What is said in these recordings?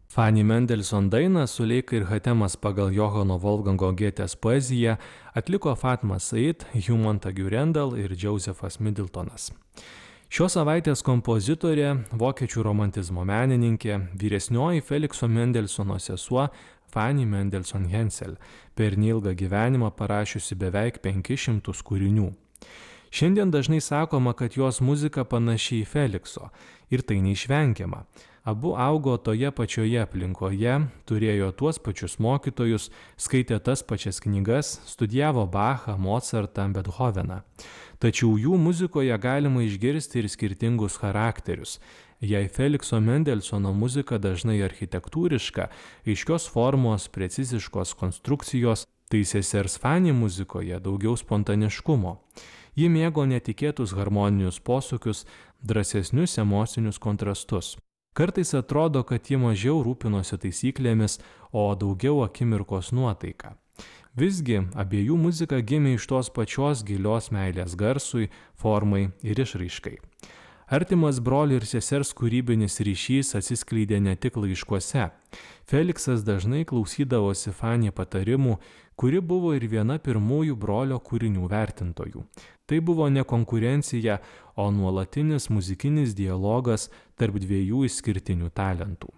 Fanny Mendelssohn dainą Suleika ir Hatemas pagal Johano Wolfgango Gėtės poeziją atliko Fatma Said, Hugh Montagu Randall ir Josephas Middletonas. Šios savaitės kompozitorė, vokiečių romantizmo menininkė, vyresnioji Felikso Mendelsono sesuo Fanny Mendelssohn Hensel, per neilgą gyvenimą parašiusi beveik 500 kūrinių. Šiandien dažnai sakoma, kad jos muzika panaši į Felikso, ir tai neišvengiama. Abu augo toje pačioje aplinkoje, turėjo tuos pačius mokytojus, skaitė tas pačias knygas, studijavo Bachą, Mozartą, Bethoveną. Tačiau jų muzikoje galima išgirsti ir skirtingus charakterius. Jei Felikso Mendelsono muzika dažnai architektūriška, aiškios formos, preciziškos konstrukcijos, tai sesers Fanny muzikoje daugiau spontaniškumo. Ji mėgo netikėtus harmoninius posūkius, drąsesnius emocinius kontrastus. Kartais atrodo, kad ji mažiau rūpinosi taisyklėmis, o daugiau akimirkos nuotaika. Visgi, abiejų muzika gimė iš tos pačios gilios meilės garsui, formai ir išraiškai. Artimas brolių ir sesers kūrybinis ryšys atsiskleidė ne tik laiškuose. Feliksas dažnai klausydavosi Fanny patarimų, kuri buvo ir viena pirmųjų brolio kūrinių vertintojų. Tai buvo ne konkurencija, o nuolatinis muzikinis dialogas tarp dviejų išskirtinių talentų.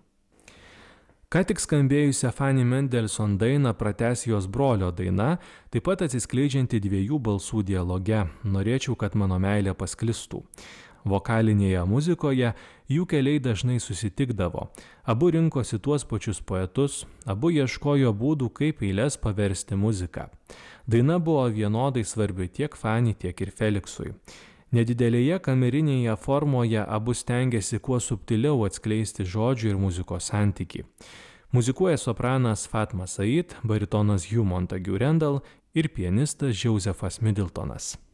Ką tik skambėjusią Fanny Mendelssohn dainą pratęs jos brolio daina, taip pat atsiskleidžianti dviejų balsų dialoge "Norėčiau, kad mano meilė pasklistų". Vokalinėje muzikoje jų keliai dažnai susitikdavo. Abu rinkosi tuos pačius poetus, abu ieškojo būdų, kaip eiles paversti muziką. Daina buvo vienodai svarbi tiek Fanny, tiek ir Feliksui. Nedidelėje kamerinėje formoje abu stengiasi kuo subtiliau atskleisti žodžių ir muzikos santykį. Muzikuoja sopranas Fatma Said, baritonas Hugh Montagu Randall ir pianistas Josephas Middletonas.